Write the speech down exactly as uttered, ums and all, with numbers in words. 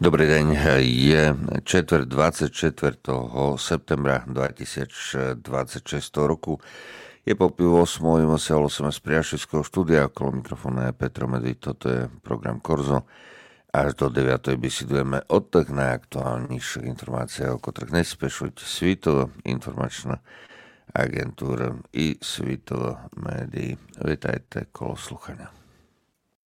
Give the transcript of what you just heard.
Dobrý deň, je četvrť dvadsaťštvrtého septembra dvetisícdvadsaťšesť roku. Je po pol osmoj, musel som z priašovského štúdia, okolo mikrofónu je Petro Medvíd, toto je program Korzo. Až do deviatej besedujeme o tých najaktuálnejších informáciách, o ktorých nespešujte Svitova informačná agentúra i Svitova médií. Vítajte kolo sluchania.